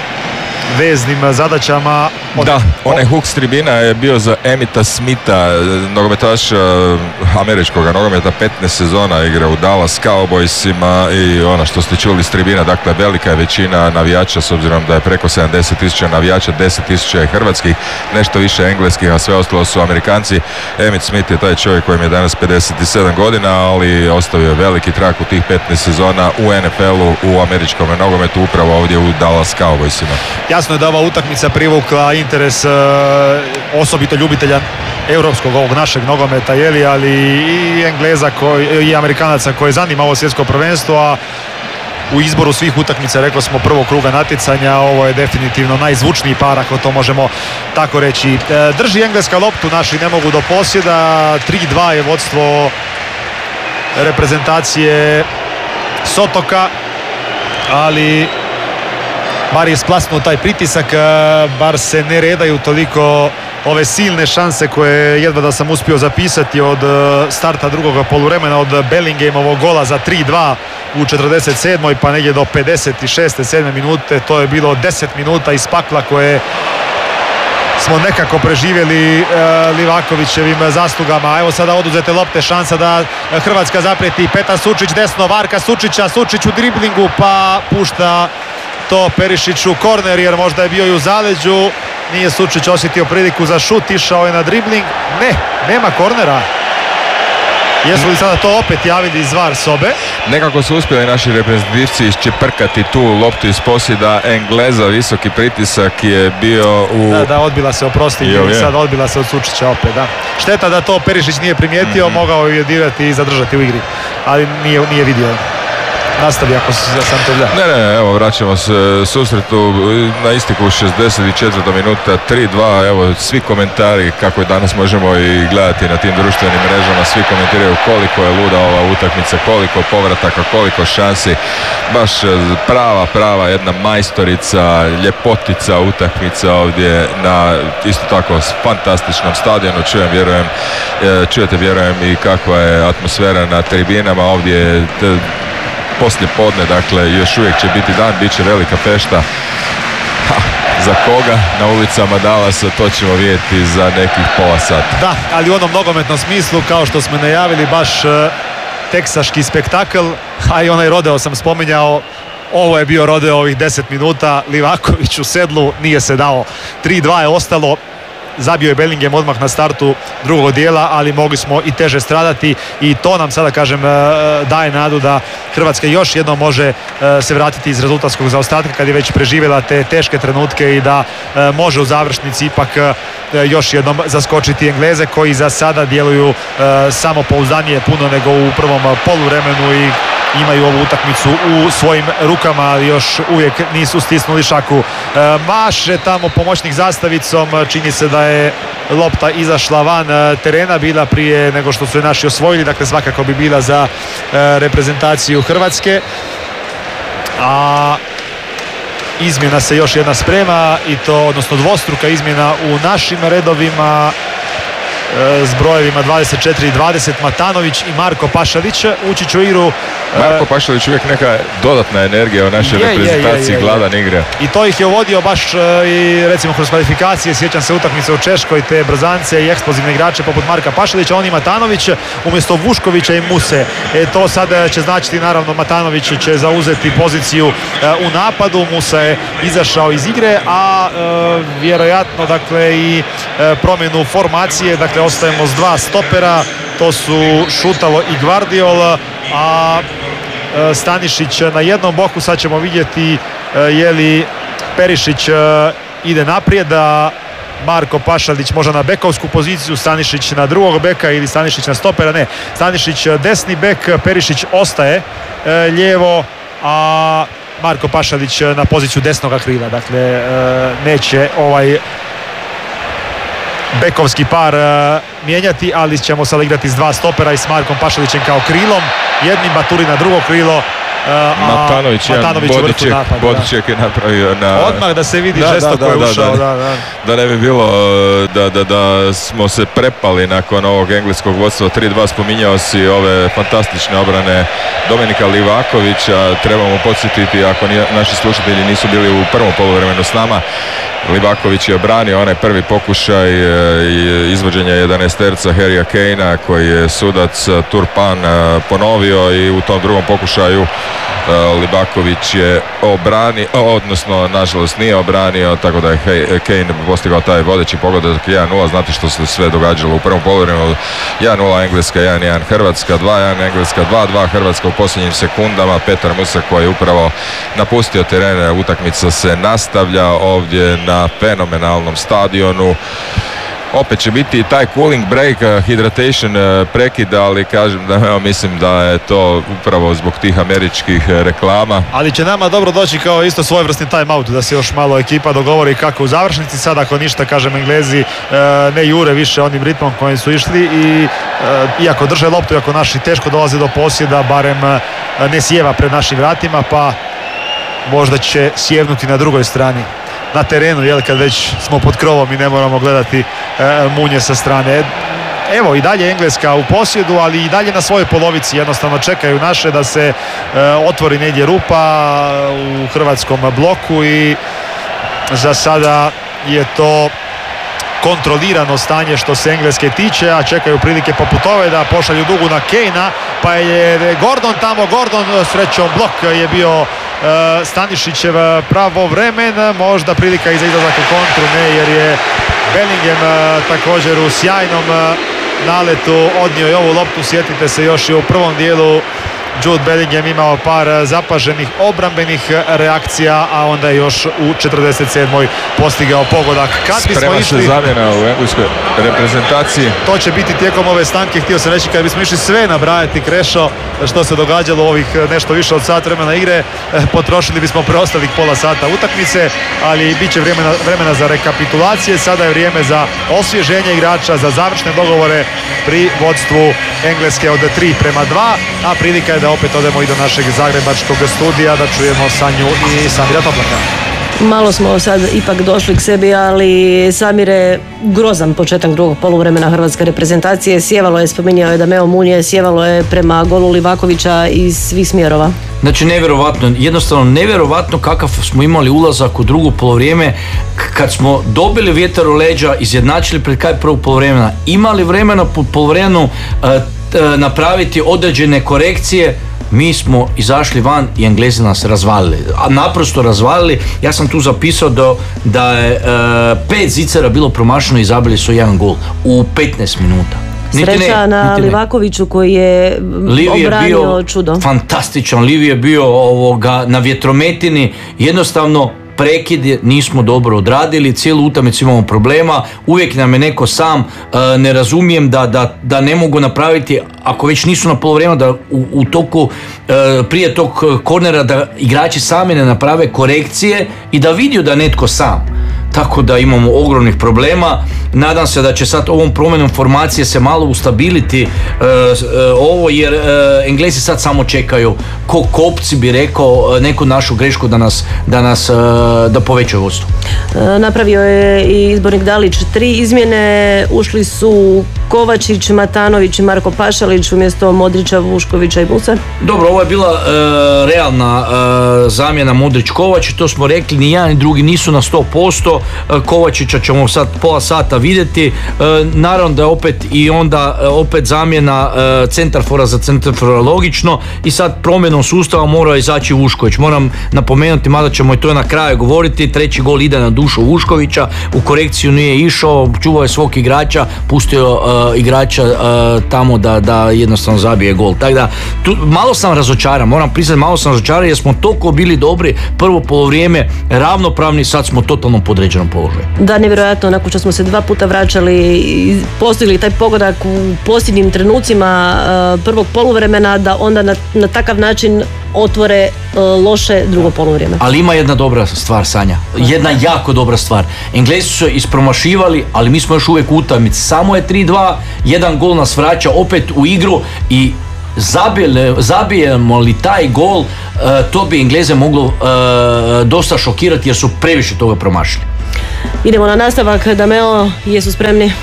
veznim zadaćama. Da, onaj hook s tribina je bio za Emita Smitha, nogometaša američkog nogometa, petnaest sezona igra u Dallas Cowboysima i ono što ste čuli s tribina, dakle velika je većina navijača, s obzirom da je preko sedamdeset tisuća navijača, deset tisuća je hrvatskih, nešto više engleskih, a sve ostalo su Amerikanci. Emit Smith je taj čovjek kojem je danas pedeset sedam godina, ali ostavio je veliki trag u tih petnaest sezona u N F L-u, u američkom nogometu, upravo ovdje u Dallas Cowboysima. Jasno je da ova utakmica privukla interes uh, osobito ljubitelja europskog ovog našeg nogometa, jeli, ali i Engleza koji, i Amerikanaca koje zanima ovo svjetsko prvenstvo, a u izboru svih utakmica, rekli smo, prvog kruga natjecanja, ovo je definitivno najzvučniji par, ako to možemo tako reći. E, drži Engleska loptu, naši ne mogu do posjeda, tri dva je vodstvo reprezentacije Sotoka, ali bar je splasnuo taj pritisak, bar se ne redaju toliko ove silne šanse koje jedva da sam uspio zapisati od starta drugog poluvremena, od Bellinghamovog gola za tri dva u četrdeset sedmoj pa negdje do pedeset šeste sedme minute. To je bilo deset minuta iz pakla koje smo nekako preživjeli e, Livakovićevim zaslugama. Evo sada oduzete lopte, šansa da Hrvatska zaprijeti. Petar Sučić desno, varka Sučića, Sučić u driblingu pa pušta to Perišiću korner, jer možda je bio i u zaleđu. Nije Sučić osjetio priliku za šut, išao je na dribling. Ne, nema kornera. Jesu li sada to opet javili iz VAR sobe? Nekako su uspjeli naši reprezentativci iščeprkati tu loptu iz posjeda Engleza. Visoki pritisak je bio u... Da, da, odbila se, oprosti, i sad odbila se od Sučića opet, da. Šteta da to Perišić nije primijetio, mm-hmm. mogao je dirati i zadržati u igri, ali nije, nije vidio. Nastavi ako sam to gledao. Ne, ne, evo vraćamo se susretu na istiku šezdeset četvrtoj minuta, tri dva, evo svi komentari kako je danas možemo i gledati na tim društvenim mrežama, svi komentiraju koliko je luda ova utakmica, koliko povrataka, koliko šansi, baš prava, prava jedna majstorica, ljepotica utakmica ovdje na isto tako fantastičnom stadionu. Čujem, vjerujem, čujete, vjerujem i kakva je atmosfera na tribinama ovdje. Poslije podne, dakle, još uvijek će biti dan, bit će velika fešta. Ha, za koga na ulicama Dallasa, to ćemo vidjeti za nekih pola sata. Da, ali u onom nogometnom smislu, kao što smo najavili, baš uh, teksaški spektakl, a i onaj rodeo sam spominjao. Ovo je bio rodeo ovih deset minuta. Livaković u sedlu, nije se dao. tri dva je ostalo. Zabio je Bellingham odmah na startu drugog dijela, ali mogli smo i teže stradati i to nam sada, kažem, daje nadu da Hrvatska još jednom može se vratiti iz rezultatskog zaostatka kad je već preživjela te teške trenutke i da može u završnici ipak još jednom zaskočiti Engleze koji za sada djeluju samopouzdanije puno nego u prvom poluvremenu i imaju ovu utakmicu u svojim rukama, ali još uvijek nisu stisnuli šaku. E, maše tamo pomoćnik zastavicom, čini se da je lopta izašla van terena, bila prije nego što su je naši osvojili, dakle svakako bi bila za e, reprezentaciju Hrvatske. A izmjena se još jedna sprema i to, odnosno dvostruka izmjena u našim redovima s brojevima dvadeset četiri i dvadeset. Matanović i Marko Pašalić ući će u igru. Marko Pašalić uvijek neka dodatna energija u našoj je, reprezentaciji, je, je, je, gladan igra. I to ih je uvodio baš i recimo kroz kvalifikacije, sjećam se utakmice u Češkoj, te brzance i eksplozivne igrače poput Marka Pašalića. On i Matanović umjesto Vuškovića i Muse. E, to sad će značiti, naravno, Matanović će zauzeti poziciju u napadu. Musa je izašao iz igre, a e, vjerojatno, dakle, i e, promjenu formacije, dakle ostajemo s dva stopera, to su Šutalo i Gvardiol, a Stanišić na jednom boku. Sad ćemo vidjeti je li Perišić ide naprijed, a Marko Pašalić možda na bekovsku poziciju, Stanišić na drugog beka ili Stanišić na stopera. Ne, Stanišić desni bek, Perišić ostaje lijevo, a Marko Pašalić na poziciju desnoga krila. Dakle, neće ovaj bekovski par mijenjati, ali ćemo sad igrati s dva stopera i s Markom Pašalićem kao krilom, jednim Baturina drugo krilo, a Matanović, Matanović u vrhu napada. Bodiček je napravio na... Odmah da se vidi da, žesto da, ko je da, ušao. Da, da, da. da ne bi bilo da, da, da smo se prepali nakon ovog engleskog vodstva tri dva. Spominjao si ove fantastične obrane Dominika Livakovića. Trebamo podsjetiti, ako naši slušatelji nisu bili u prvom poluvremenu s nama, Livaković je obranio onaj prvi pokušaj izvođenja jedanaesterca Harrya Kanea koji je sudac Turpan ponovio i u tom drugom pokušaju Livaković je obranio, odnosno nažalost nije obranio, tako da je Kane postigao taj vodeći pogodak jedan nula. Znate što se sve događalo u prvom poluvremenu. jedan nula Engleska, jedan jedan Hrvatska, dva jedan Engleska, dva dva Hrvatska u posljednjim sekundama. Petar Musak koji je upravo napustio teren, utakmica se nastavlja ovdje na fenomenalnom stadionu. Opet će biti i taj cooling break, uh, hydration uh, prekid, ali kažem da evo, mislim da je to upravo zbog tih američkih uh, reklama. Ali će nama dobro doći kao isto svojevrsni time out, da se još malo ekipa dogovori kako u završnici. Sad ako ništa, kažem, Englezi uh, ne jure više onim ritmom kojim su išli i uh, iako drže loptu, iako naši teško dolaze do posjeda, barem uh, ne sjeva pred našim vratima, pa možda će sjevnuti na drugoj strani na terenu, jel, kad već smo pod krovom i ne moramo gledati e, munje sa strane. Evo i dalje Engleska u posjedu, ali i dalje na svojoj polovici, jednostavno čekaju naše da se e, otvori negdje rupa u hrvatskom bloku i za sada je to kontrolirano stanje što se Engleske tiče, a čekaju prilike poput ove da pošalju dugu na Kanea, pa je Gordon tamo, Gordon srećom blok je bio uh, Stanišićev pravovremen, možda prilika i za izlazak u kontru, ne, jer je Bellingham uh, također u sjajnom uh, naletu odnio i ovu loptu. Sjetite se, još i u prvom dijelu Jude Bellingham imao par zapaženih obrambenih reakcija, a onda je još u četrdeset sedmoj postigao pogodak. Kad bismo Sprema išli, se zamjena u engleskoj reprezentaciji. To će biti tijekom ove stanke, htio sam reći, kad bismo išli sve nabrajati, Krešo, što se događalo u ovih nešto više od sat vremena igre, potrošili bismo preostalih pola sata utakmice, ali bit će vremena, vremena za rekapitulacije. Sada je vrijeme za osvježenje igrača, za završne dogovore pri vodstvu Engleske od tri prema dva, a prilika je da opet odemo i do našeg zagrebačkog studija da čujemo Sanju i Samira Toplaka. Malo smo sad ipak došli k sebi, ali Samire, grozan početak drugog poluvremena hrvatske reprezentacije. Sjevalo je, spominjao je da Meo Munje, sjevalo je prema golu Livakovića iz svih smjerova. Znači nevjerovatno, jednostavno nevjerovatno kakav smo imali ulazak u drugo polovrijeme, kad smo dobili vjetar u leđa, izjednačili pred kraj prvog poluvremena, imali vremena po poluvremenu uh, napraviti određene korekcije, mi smo izašli van i Englezi nas razvalili, a naprosto razvalili. Ja sam tu zapisao da, da je e, pet zicera bilo promašeno i zabili su jedan gol u petnaest minuta. Sreća ne, na Livakoviću koji je Livi obranio je bio čudo. Fantastičan, Livi je bio ovoga, na vjetrometini, jednostavno prekid nismo dobro odradili, cijelu utakmicu imamo problema, uvijek nam je neko sam, e, ne razumijem da, da, da ne mogu napraviti, ako već nisu na poluvremenu, da u, u toku e, prije tog kornera da igrači sami ne naprave korekcije i da vidio da netko sam. Tako da imamo ogromnih problema. Nadam se da će sad ovom promjenom formacije se malo ustabiliti e, e, ovo, jer e, Englezi sad samo čekaju ko kopci, bi rekao, neku našu grešku da nas, da nas e, da povećaju vodstvo. E, napravio je i izbornik Dalić tri izmjene, ušli su Kovačić, Matanović i Marko Pašalić umjesto Modrića, Vuškovića i Musa. Dobro, ovo je bila e, realna e, zamjena Modrić-Kovač, to smo rekli, ni jedan ni drugi nisu na sto posto. Kovačića ćemo sad pola sata vidjeti, e, naravno da je opet i onda e, opet zamjena e, centarfora za centarfora logično i sad promjenom sustava mora izaći Vušković. Moram napomenuti, mada ćemo i to na kraju govoriti, treći gol ide na dušu Vuškovića, u korekciju nije išao, čuvao je svog igrača, pustio e, igrača e, tamo da, da jednostavno zabije gol. Tako da, tu, malo sam razočaran, moram priznati, malo sam razočaran jer smo toliko bili dobri, prvo polovrijeme ravnopravni, sad smo totalno podređeni položaju. Da, nevjerojatno, nakon što smo se dva puta vraćali i postigli taj pogodak u posljednjim trenucima uh, prvog poluvremena, da onda na, na takav način otvore e, loše drugo poluvrijeme. Ali ima jedna dobra stvar, Sanja. Jedna jako dobra stvar. Englezi su se ispromašivali, ali mi smo još uvijek u utakmici. Samo je tri dva, jedan gol nas vraća opet u igru i zabijele, zabijemo li taj gol, uh, to bi Engleze moglo uh, dosta šokirati jer su previše toga promašili. Idemo na nastavak. Dameo, jesu spremni?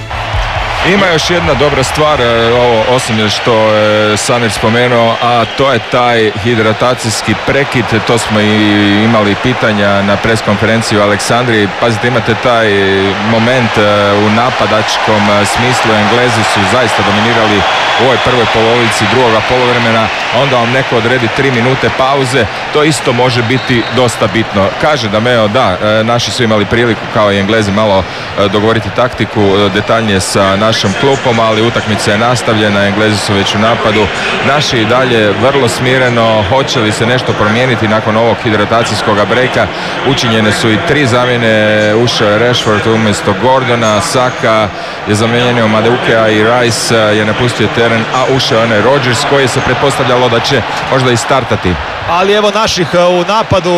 Ima još jedna dobra stvar, ovo osim što je Samir spomenuo, a to je taj hidratacijski prekid. To smo i imali pitanja na pres konferenciji u Aleksandriji. Pazite, imate taj moment u napadačkom smislu. Englezi su zaista dominirali u ovoj prvoj polovici drugoga poluvremena, a onda vam neko odredi tri minute pauze. To isto može biti dosta bitno. Kaže Dameo, da, naši su imali priliku kao i Englezi malo dogovoriti taktiku detaljnije sa našom klupom, ali utakmica je nastavljena, Englezi su već u napadu, naši i dalje vrlo smireno. Hoće li se nešto promijeniti nakon ovog hidratacijskog brejka? Učinjene su i tri zamjene, ušao je Rashford umjesto Gordona, Saka je zamijenio Madukea i Rice je napustio teren, a ušao je onaj Rodgers koji se pretpostavljalo da će možda i startati. Ali evo naših u napadu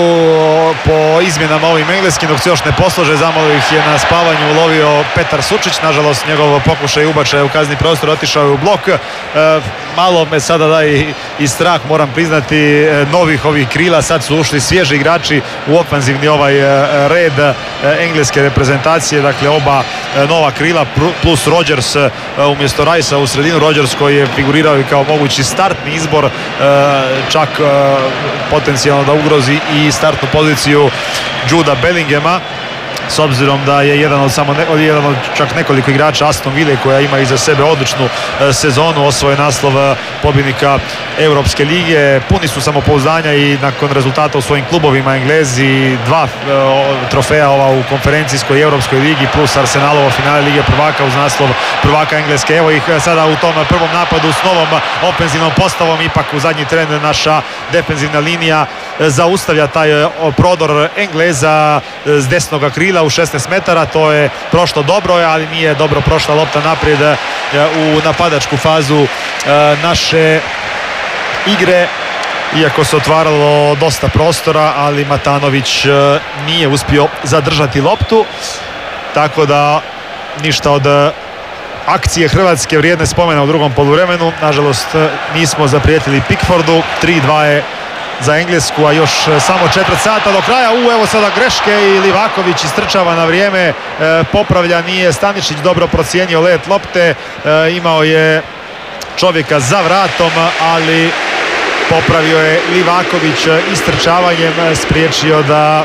po izmjenama ovim engleskim, dok se još ne poslože, zamalo ih je na spavanju ulovio Petar Sučić. Nažalost, njegov pokušaj ubačaja u kazni prostor otišao je u blok. E, malo me sada da i, i strah, moram priznati, novih ovih krila. Sad su ušli svježi igrači u ofanzivni ovaj red engleske reprezentacije. Dakle, oba nova krila plus Rodgers umjesto Ricea u sredinu. Rodgers koji je figurirao i kao mogući startni izbor, čak potencijalno da ugrozi i startnu poziciju Juda Bellinghama, s obzirom da je jedan od samo ne, jedan od čak nekoliko igrača Aston Ville koja ima iza sebe odličnu e, sezonu, osvoje naslov e, pobjednika Europske lige. Puni su samopouzdanja i nakon rezultata u svojim klubovima Englezi, dva e, o, trofeja ova u konferencijskoj i Europskoj ligi plus Arsenalovo finale Lige prvaka uz naslov prvaka Engleske. Evo ih sada u tom prvom napadu s novom ofenzivnom postavom. Ipak u zadnji tren naša defenzivna linija zaustavlja taj prodor Engleza s desnoga krila u šesnaest metara. To je prošlo dobro, ali nije dobro prošla lopta naprijed u napadačku fazu naše igre, iako se otvaralo dosta prostora, ali Matanović nije uspio zadržati loptu, tako da ništa od akcije Hrvatske vrijedne spomena u drugom poluvremenu. Nažalost nismo zaprijetili Pickfordu. tri dva je za Englesku, a još samo četvrt sata do kraja. U, evo sada greške i Livaković istrčava na vrijeme, e, popravlja, nije Stanišić dobro procijenio let lopte, e, imao je čovjeka za vratom, ali popravio je Livaković istrčavanjem, spriječio da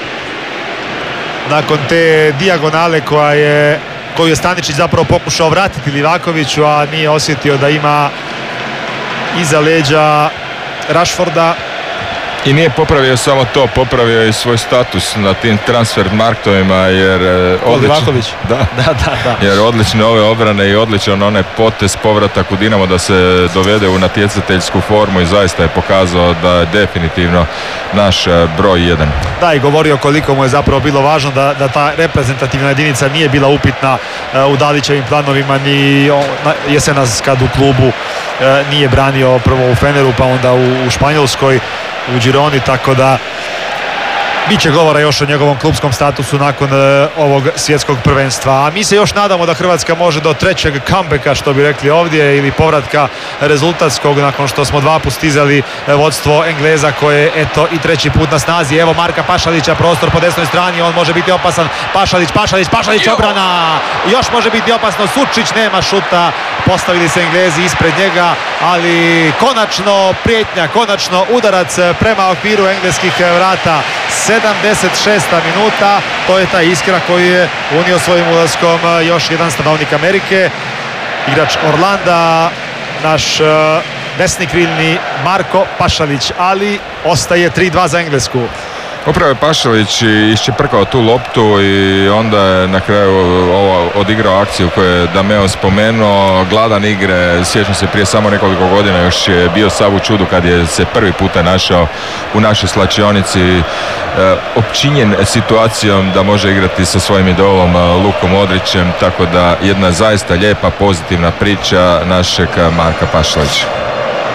nakon te dijagonale koja je koju je Stanišić zapravo pokušao vratiti Livakoviću, a nije osjetio da ima iza leđa Rashforda. I nije popravio samo to, popravio je i svoj status na tim transfer marktovima, jer odlično, da, da, da, da. jer odlične ove obrane i odličan onaj potez povratak u Dinamo da se dovede u natjecateljsku formu i zaista je pokazao da je definitivno naš broj jedan. Da, i govorio koliko mu je zapravo bilo važno da, da ta reprezentativna jedinica nije bila upitna uh, u Dalićevim planovima ni jesenas kad u klubu uh, nije branio prvo u Feneru pa onda u, u Španjolskoj, u Gironi, tako da bit će govora još o njegovom klupskom statusu nakon uh, ovog svjetskog prvenstva. A mi se još nadamo da Hrvatska može do trećeg comebacka, što bi rekli ovdje, ili povratka rezultatskog nakon što smo dva put stizali vodstvo Engleza koje eto i treći put na snazi. Evo Marka Pašalića, prostor po desnoj strani, on može biti opasan. Pašalić, Pašalić, Pašalić, obrana! Još može biti opasno, Sučić, nema šuta, postavili se Englezi ispred njega, ali konačno prijetnja, konačno udarac prema okviru engleskih vrata. sedamdeset šesta minuta, to je ta iskra koju je unio svojim ulaskom još jedan stanovnik Amerike, igrač Orlanda, naš desni krilni Marko Pašalić, ali ostaje tri dva za Englesku. Upravo je Pašalić iščeprkao tu loptu i onda je na kraju ovo odigrao akciju koju je Dameo spomenuo, gladan igre. Sjećam se prije samo nekoliko godina još je bio sav u čudu kad je se prvi puta našao u našoj slačionici, e, općinjen situacijom da može igrati sa svojim idolom Lukom Modrićem, tako da jedna zaista lijepa pozitivna priča našeg Marka Pašalića.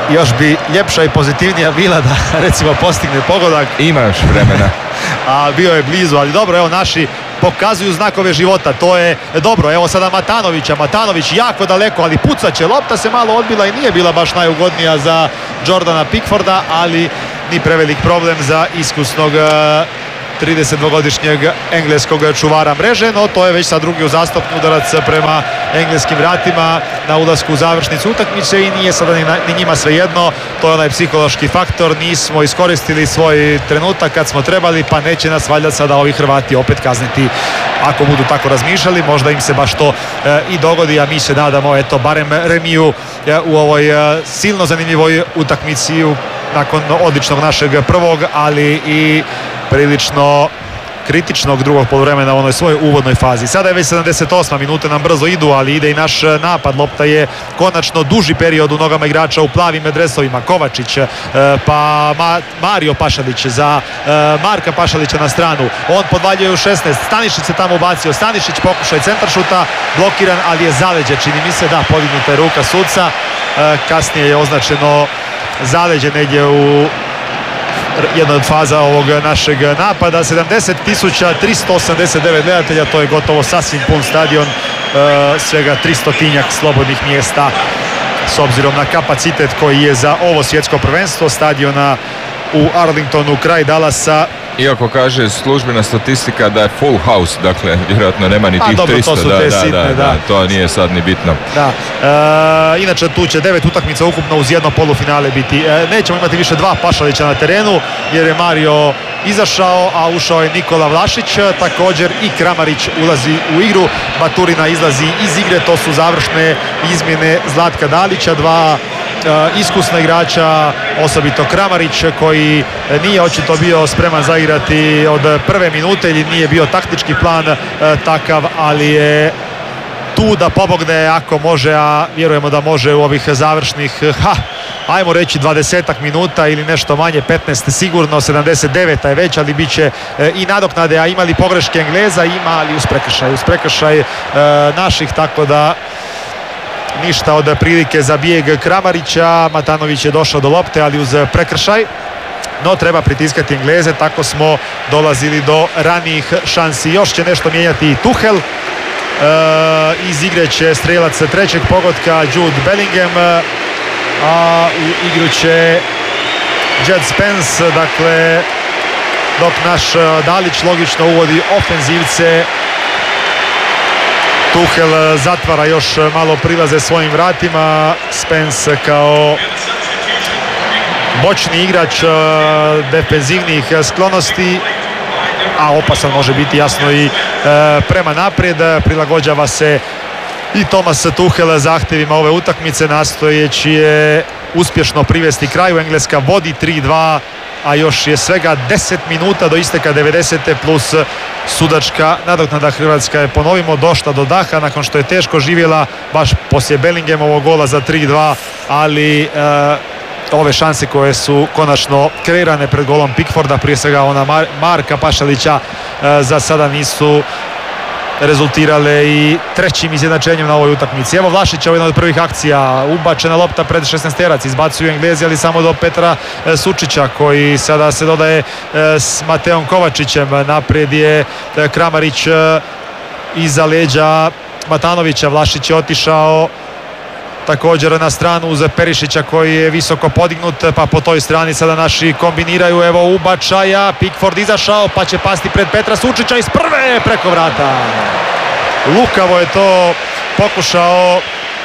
još bi ljepša i pozitivnija bila da recimo postigne pogodak. Ima još vremena. A bio je blizu, ali dobro, evo naši pokazuju znakove života, to je dobro. Evo sada Matanovića, Matanović jako daleko, ali pucat će, lopta se malo odbila i nije bila baš najugodnija za Jordana Pickforda, ali ni prevelik problem za iskusnog tridesetdvogodišnjeg engleskog čuvara mreže, no to je već sad drugi uzastopni udarac prema engleskim vratima na ulasku u završnicu utakmice i nije sada ni, na, ni njima svejedno, to je onaj psihološki faktor, nismo iskoristili svoj trenutak kad smo trebali, pa neće nas valjda sada ovi Hrvati opet kazniti. Ako budu tako razmišljali, možda im se baš to e, i dogodi, a mi se nadamo eto barem remiju e, u ovoj e, silno zanimljivoj utakmici u, nakon odličnog našeg prvog, ali i prilično kritičnog drugog poluvremena u onoj svojoj uvodnoj fazi. Sada je već sedamdeset osma minuta, nam brzo idu, ali ide i naš napad. Lopta je konačno duži period u nogama igrača u plavim dresovima. Kovačić, pa Mario Pašalić za Marka Pašalića na stranu. On podvaljuje u šesnaest. Stanišić se tamo ubacio. Stanišić pokušaj centaršuta, blokiran, ali je zaleđe. Čini mi se da podignuta je ruka suca. Kasnije je označeno zaleđe negdje u jedna od faza ovog našeg napada. sedamdeset tisuća tristo osamdeset devet gledatelja, to je gotovo sasvim pun stadion, e, svega tristotinjak slobodnih mjesta s obzirom na kapacitet koji je za ovo svjetsko prvenstvo stadiona u Arlingtonu kraj Dallasa. Iako kaže službena statistika da je full house, dakle vjerojatno nema ni tih dobro, tristo, to su da, te da, sitne, da, da, da. to nije sad ni bitno. Da. E, inače tu će devet utakmica ukupno uz jedno polufinale biti. E, nećemo imati više dva Pašalića na terenu jer je Mario izašao, a ušao je Nikola Vlašić, također i Kramarić ulazi u igru, Baturina izlazi iz igre, to su završne izmjene Zlatka Dalića, dva iskusna igrača, osobito Kramarić koji nije očito bio spreman zaigrati od prve minute ili nije bio taktički plan takav, ali je tu da pomogne ako može, a vjerujemo da može u ovih završnih, ha, ajmo reći dvadesetak minuta ili nešto manje, petnaest sigurno, sedamdeset devet je već, ali bit će i nadoknade, a imali pogreške Engleza, ima, ali uz prekršaj, uz prekršaj e, naših, tako da ništa od prilike za bijeg Kramarića. Matanović je došao do lopte, ali uz prekršaj. No treba pritiskati Engleze, tako smo dolazili do ranijih šansi. Još će nešto mijenjati i Tuchel. E, iz igre će strelac trećeg pogotka Jude Bellingham, a u igru će Jed Spence, dakle dok naš Dalić logično uvodi ofenzivce. Tuchel zatvara još malo prilaze svojim vratima. Spence kao bočni igrač defenzivnih sklonosti, a opasan može biti jasno i prema naprijed. Prilagođava se i Thomas Tuchel zahtjevima ove utakmice, nastojeći je uspješno privesti kraju. Engleska vodi tri dva, a još je svega deset minuta do isteka devedesete plus sudačka nadoknada. Hrvatska je, ponovimo, došla do daha nakon što je teško živjela baš poslije Bellinghamovog gola za tri dva, ali e, ove šanse koje su konačno kreirane pred golom Pickforda, prije svega ona Mar- Marka Pašalića, e, za sada nisu rezultirale i trećim izjednačenjem na ovoj utakmici. Evo Vlašića, jedna od prvih akcija, ubačena lopta pred šesnaesterac, izbacuju Englezi, ali samo do Petra Sučića koji sada se dodaje s Mateom Kovačićem. Naprijed je Kramarić iza leđa Matanovića. Vlašić je otišao također na stranu uz Perišića koji je visoko podignut, pa po toj strani sada naši kombiniraju. Evo ubačaja, Pickford izašao, pa će pasti pred Petra Sučića iz prve preko vrata. Lukavo je to pokušao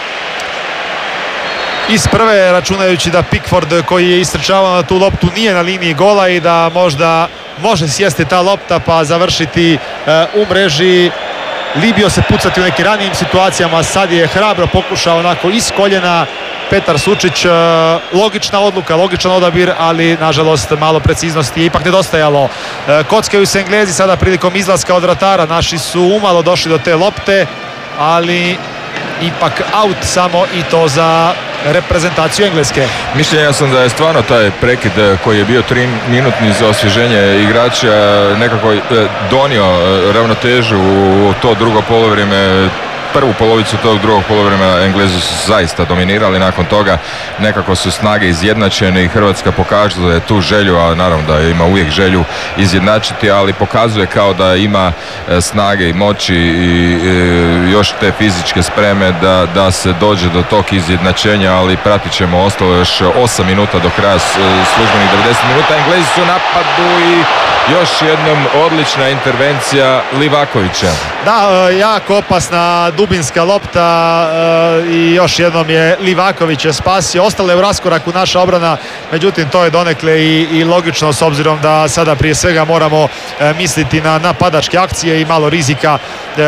iz prve, računajući da Pickford koji je istrčavao na tu loptu nije na liniji gola i da možda može sjesti ta lopta pa završiti u mreži. Libio se pucati u nekim ranijim situacijama, sad je hrabro pokušao onako iz koljena Petar Sučić. Logična odluka, logičan odabir, ali nažalost malo preciznosti je ipak nedostajalo. Kockaju se Englezi sada prilikom izlaska od vratara, naši su umalo došli do te lopte, ali ipak out samo i to za reprezentaciju Engleske. Mišljenja sam da je stvarno taj prekid koji je bio tri minutni za osvježenje igrača nekako donio ravnotežu u to drugo polovrijeme prvu polovicu tog drugog poluvremena Englezi su zaista dominirali, nakon toga nekako su snage izjednačene i Hrvatska pokazuje tu želju, a naravno da ima uvijek želju izjednačiti, ali pokazuje kao da ima snage i moći i još te fizičke spreme da, da se dođe do tog izjednačenja, ali pratit ćemo, ostalo još osam minuta do kraja službenih devedeset minuta. Englezi su u napadu i još jednom odlična intervencija Livakovića. Da, jako opasna dubinska lopta i još jednom je Livaković spasio. Ostale u raskoraku naša obrana, međutim to je donekle i, i logično s obzirom da sada prije svega moramo misliti na napadačke akcije i malo rizika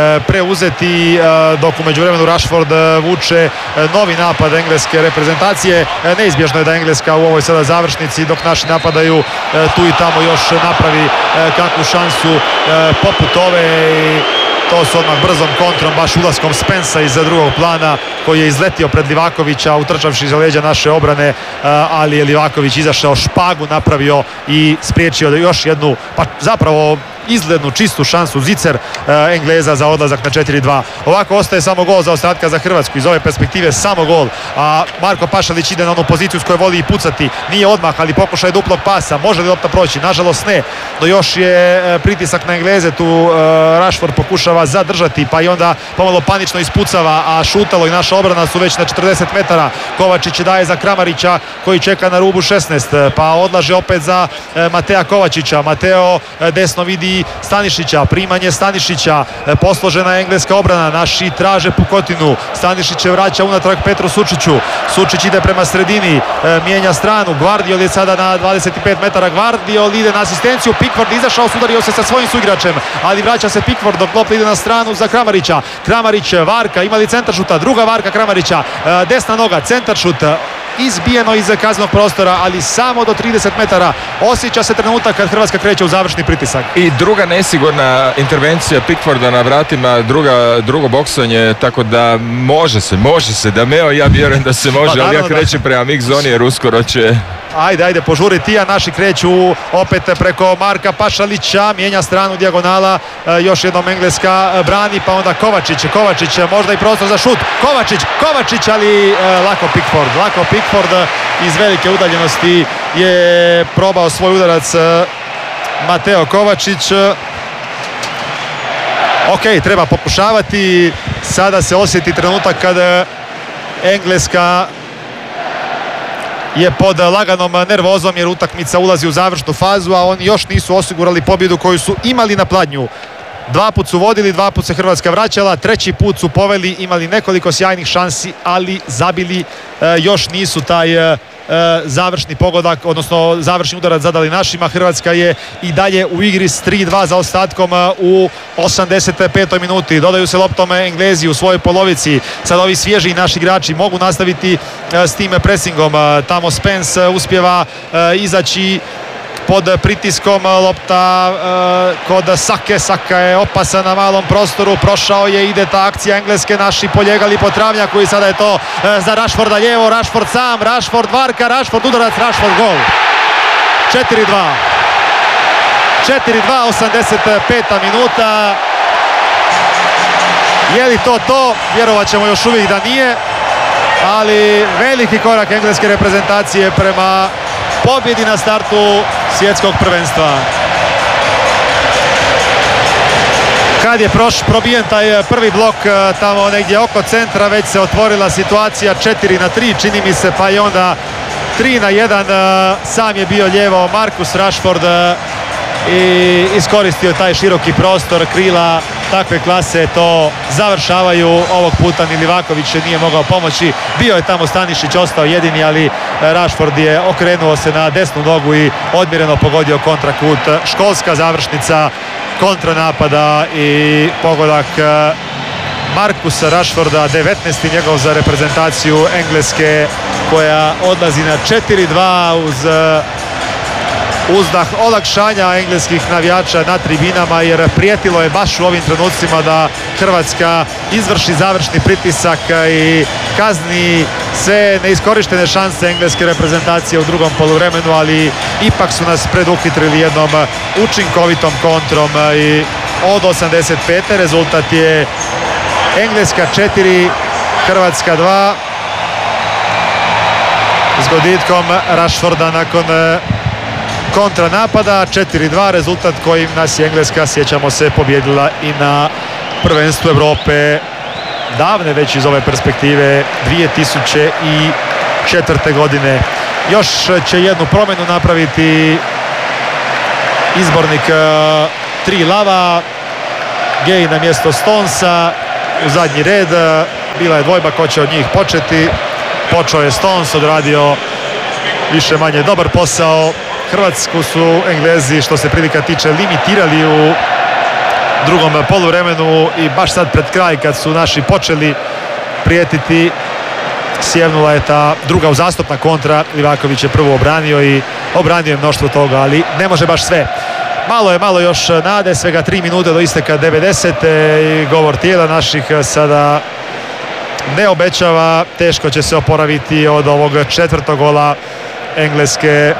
preuzeti, dok u međuvremenu Rashford vuče novi napad engleske reprezentacije. Neizbježno je da Engleska u ovoj sada završnici, dok naši napadaju, tu i tamo još napravi kakvu šansu poput ove i to su odmah brzom kontrom, baš ulaskom Spensa iz drugog plana koji je izletio pred Livakovića utrčavši za leđa naše obrane, ali je Livaković izašao, špagu napravio i spriječio još jednu, pa zapravo izglednu čistu šansu Zicer Engleza za odlazak na četiri dva. Ovako ostaje samo gol za ostatka za Hrvatsku. Iz ove perspektive samo gol, a Marko Pašalić ide na onu poziciju s kojoj voli i pucati. Nije odmah, ali pokušaj duplog pasa. Može li lopta proći? Nažalost ne. No još je pritisak na Engleze. Tu Rashford pokušava zadržati, pa i onda pomalo panično ispucava, a Šutalo i naša obrana su već na četrdeset metara. Kovačić daje za Kramarića koji čeka na rubu šesnaest, pa odlaže opet za Matea Kovačića. Mateo desno vidi Stanišića, primanje Stanišića, posložena engleska obrana, naši traže pukotinu, Stanišić je vraća unatrag Petru Sučiću, Sučić ide prema sredini, mijenja stranu, Gvardiol je sada na dvadeset pet metara, Gvardiol ide na asistenciju, Pickford izašao, sudario se sa svojim suigračem, ali vraća se Pickford dok lopta ide na stranu za Kramarića. Kramarić, varka, ima li centaršuta, druga varka Kramarića, desna noga, centaršut, izbijeno iz kaznenog prostora, ali samo do trideset metara. Osjeća se trenutak kad Hrvatska kreće u završni pritisak. I druga nesigurna intervencija Pickforda na vratima, druga, drugo boksanje, tako da može se, može se, da Meo, ja vjerujem da se može, pa, ali ja krećem prema mix zoni jer uskoro će... Ajde, ajde, požuri ti, a naši kreću opet preko Marka Pašalića, mijenja stranu dijagonala, još jednom Engleska brani, pa onda Kovačić, Kovačić, možda i prostor za šut, Kovačić, Kovačić, ali lako Pickford, lako Pickford iz velike udaljenosti je probao svoj udarac Mateo Kovačić. Ok, treba pokušavati, sada se osjeti trenutak kada Engleska je pod laganom nervozom jer utakmica ulazi u završnu fazu, a oni još nisu osigurali pobjedu koju su imali na pladnju. Dva put su vodili, dva put se Hrvatska vraćala, treći put su poveli, imali nekoliko sjajnih šansi, ali zabili e, još nisu taj e, završni pogodak, odnosno završni udarac zadali našima. Hrvatska je i dalje u igri s tri dva za ostatkom u osamdeset petoj minuti. Dodaju se loptom Englezi u svojoj polovici. Sad ovi svježi naši igrači mogu nastaviti s tim presingom. Tamo Spence uspijeva izaći pod pritiskom, lopta uh, kod Sake, Saka je opasan na malom prostoru, prošao je, ide ta akcija Engleske, naši poljegali po travnjaku i sada je to uh, za Rashforda lijevo, Rashford sam, Rashford varka, Rashford udarac, Rashford gol. četiri dva. četiri dva, osamdeset peta minuta. Je li to to? Vjerovat ćemo još uvijek da nije, ali veliki korak engleske reprezentacije prema pobjedi na startu svjetskog prvenstva. Kad je proš, probijen taj prvi blok tamo negdje oko centra, već se otvorila situacija četiri na tri, čini mi se, pa i onda tri na jedan. Sam je bio lijevo Marcus Rashford i iskoristio taj široki prostor, krila takve klase to završavaju. Ovog puta ni Livaković nije mogao pomoći, bio je tamo Stanišić, ostao jedini, ali Rashford je okrenuo se na desnu nogu i odmjereno pogodio kontrakut. Školska završnica kontranapada i pogodak Marcusa Rashforda, devetnaesti njegov za reprezentaciju Engleske, koja odlazi na četiri dva uz uzdah olakšanja engleskih navijača na tribinama, jer prijetilo je baš u ovim trenucima da Hrvatska izvrši završni pritisak i kazni sve neiskorištene šanse engleske reprezentacije u drugom poluvremenu, ali ipak su nas preduhitrili jednom učinkovitom kontrom i od osamdeset pete rezultat je Engleska četiri, Hrvatska dva. S goditkom Rashforda nakon kontranapada. četiri dva, rezultat kojim nas je Engleska, sjećamo se, pobjedila i na prvenstvu Europe davne već iz ove perspektive dvije tisuće četvrte. godine. Još će jednu promjenu napraviti izbornik tri lava. Gay na mjesto Stonesa u zadnji red. Bila je dvojba ko će od njih početi. Počeo je Stones, odradio više manje dobar posao. Hrvatsku su Englezi, što se prilika tiče, limitirali u drugom poluvremenu i baš sad pred kraj kad su naši počeli prijetiti, sjevnula je ta druga uzastopna kontra. Livaković je prvo obranio i obranio je mnoštvo toga, ali ne može baš sve. Malo je, malo još nade, svega tri minute do isteka devedesete i govor tijela naših sada ne obećava. Teško će se oporaviti od ovog četvrtog gola Engleske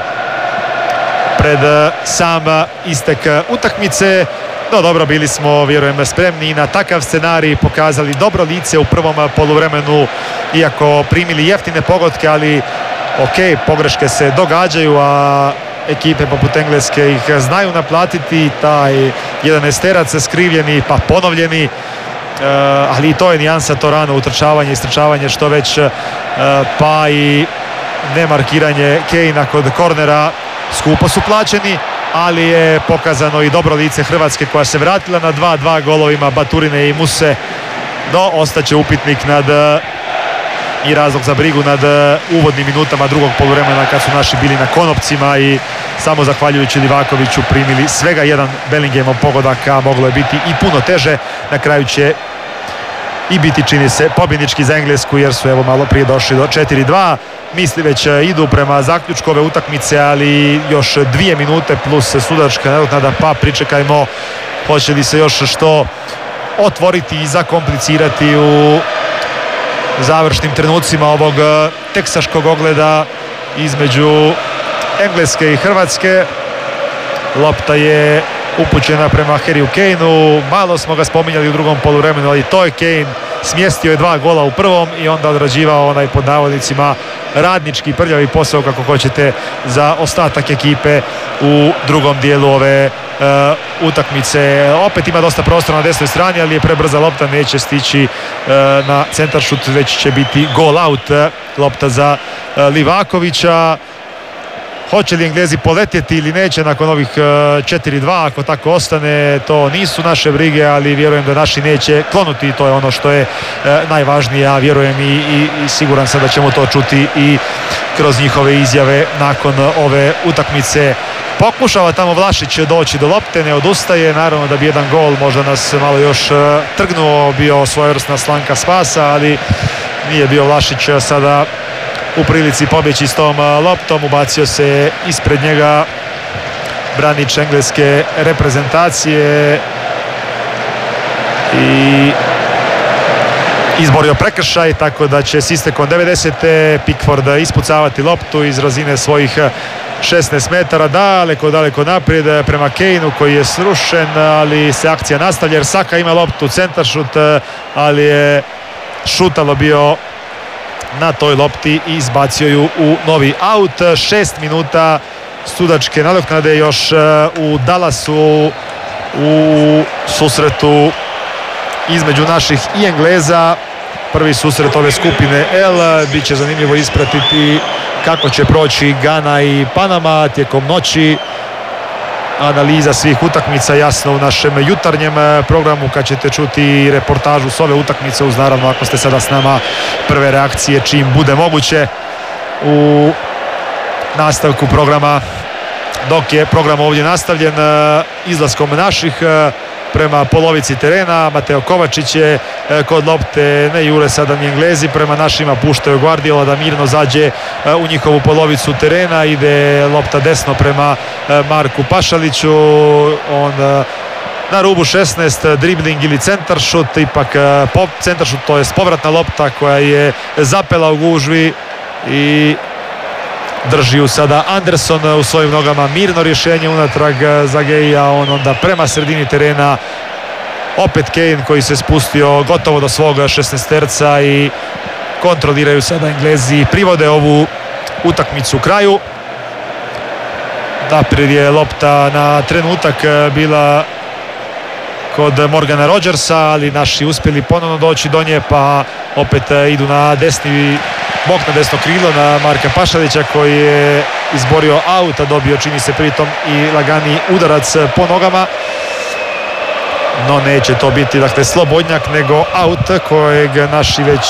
pred sam istek utakmice. No dobro, bili smo, vjerujem, spremni na takav scenarij, pokazali dobro lice u prvom poluvremenu, iako primili jeftine pogodke, ali ok, pogreške se događaju, a ekipe poput Engleske ih znaju naplatiti. Taj jedan esterac skrivljeni pa ponovljeni, Uh, ali i to je nijansa, to rano utrčavanje, istrčavanje što već, uh, pa i nemarkiranje Kejna kod kornera skupo su plaćeni, ali je pokazano i dobro lice Hrvatske koja se vratila na dva dva golovima Baturine i Muse. No, ostaće upitnik nad uh, i razlog za brigu nad uh, uvodnim minutama drugog poluvremena kad su naši bili na konopcima i samo zahvaljujući Livakoviću primili svega jedan Bellinghamov pogodak, a moglo je biti i puno teže. Na kraju će i biti, čini se, pobjednički za Englesku, jer su evo malo prije došli do četiri dva. Misli već idu prema zaključku ove utakmice, ali još dvije minute plus sudačka nadoknada, pa pričekajmo hoće li se još što otvoriti i zakomplicirati u završnim trenucima ovog teksaškog ogleda između Engleske i Hrvatske. Lopta je upućena prema Harryu Kaneu. Malo smo ga spominjali u drugom poluvremenu, ali to je Kane. Smjestio je dva gola u prvom i onda odrađivao onaj, pod navodnicima, radnički prljavi posao, kako hoćete, za ostatak ekipe u drugom dijelu ove uh, utakmice. Opet ima dosta prostora na desnoj strani, ali je prebrza lopta, neće stići uh, na centar šut, već će biti goal out. Lopta za uh, Livakovića. Hoće li Englezi poletjeti ili neće nakon ovih četiri dva, ako tako ostane, to nisu naše brige, ali vjerujem da naši neće klonuti i to je ono što je najvažnije, a vjerujem i, i, i siguran sam da ćemo to čuti i kroz njihove izjave nakon ove utakmice. Pokušava tamo Vlašić doći do lopte, ne odustaje, naravno da bi jedan gol možda nas malo još trgnuo, bio svojevrsna slanka spasa, ali nije bio Vlašić sada u prilici pobjeći s tom loptom. Ubacio se ispred njega branič engleske reprezentacije i izborio prekršaj, tako da će s istekom devedesete Pickford ispucavati loptu iz razine svojih šesnaest metara daleko, daleko naprijed prema Kaneu koji je srušen, ali se akcija nastavlja jer Saka ima loptu, centar šut, ali je Šutalo bio na toj lopti i izbacio ju u novi aut. Šest minuta sudačke nadoknade još u Dallasu u susretu između naših i Engleza. Prvi susret ove skupine L. Biće zanimljivo ispratiti kako će proći Gana i Panama tijekom noći. Analiza svih utakmica jasno u našem jutarnjem programu kad ćete čuti reportažu s ove utakmice, uz naravno, ako ste sada s nama, prve reakcije čim bude moguće u nastavku programa. Dok je program ovdje nastavljen izlaskom naših prema polovici terena, Mateo Kovačić je kod lopte, ne jure sada ni Englezi prema našima, puštaju Guardiola da mirno zađe u njihovu polovicu terena, ide lopta desno prema Marku Pašaliću, on na rubu šesnaest, dribling ili centaršut, ipak pop, centaršut, to je povratna lopta koja je zapela u gužvi i drži ju sada Anderson u svojim nogama, mirno rješenje unatrag za Geja, on onda prema sredini terena opet Kane koji se spustio gotovo do svog šesnaesterca i kontroliraju sada Englezi, privode ovu utakmicu u kraju. Naprijed je lopta na trenutak bila kod Morgana Rodgersa, ali naši uspjeli ponovno doći do nje, pa opet idu na desni bok, na desno krilo, na Marka Pašalića koji je izborio aut, a dobio čini se pritom i lagani udarac po nogama. No neće to biti dakle slobodnjak nego aut kojeg naši već